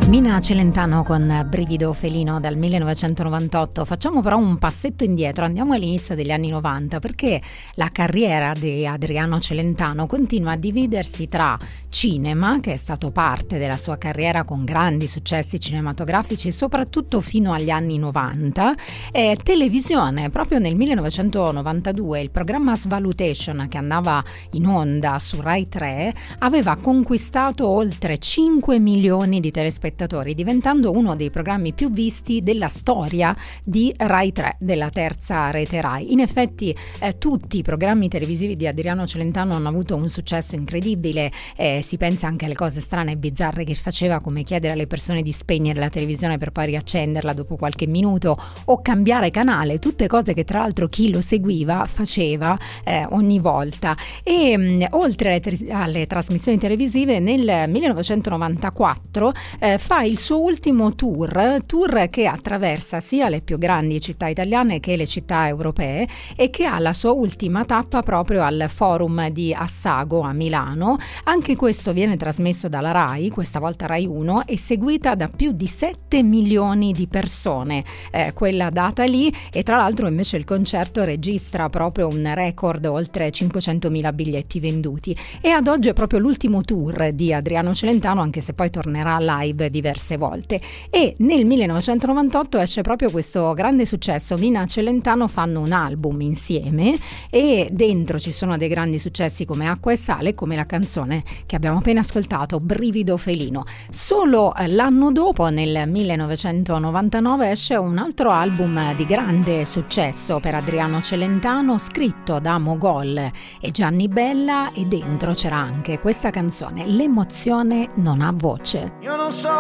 Mina Celentano con Brivido felino dal 1998. Facciamo però un passetto indietro, andiamo all'inizio degli anni 90, perché la carriera di Adriano Celentano continua a dividersi tra cinema, che è stato parte della sua carriera con grandi successi cinematografici soprattutto fino agli anni 90, e televisione. Proprio nel 1992 il programma Svalutation, che andava in onda su Rai 3, aveva conquistato oltre 5 milioni di telespettatori, diventando uno dei programmi più visti della storia di Rai 3, della terza rete Rai. In effetti tutti i programmi televisivi di Adriano Celentano hanno avuto un successo incredibile, si pensa anche alle cose strane e bizzarre che faceva, come chiedere alle persone di spegnere la televisione per poi riaccenderla dopo qualche minuto o cambiare canale, tutte cose che tra l'altro chi lo seguiva faceva ogni volta. E oltre alle trasmissioni televisive, nel 1994 fa il suo ultimo tour che attraversa sia le più grandi città italiane che le città europee, e che ha la sua ultima tappa proprio al Forum di Assago a Milano. Anche questo viene trasmesso dalla Rai, questa volta Rai 1, e seguita da più di 7 milioni di persone quella data lì, e tra l'altro invece il concerto registra proprio un record, oltre 500.000 biglietti venduti. E ad oggi è proprio l'ultimo tour di Adriano Celentano, anche se poi tornerà live diverse volte. E nel 1998 esce proprio questo grande successo. Mina Celentano fanno un album insieme e dentro ci sono dei grandi successi come Acqua e Sale, come la canzone che abbiamo appena ascoltato, Brivido felino. Solo l'anno dopo, nel 1999, esce un altro album di grande successo per Adriano Celentano, scritto da Mogol e Gianni Bella, e dentro c'era anche questa canzone, L'emozione non ha voce. Io non so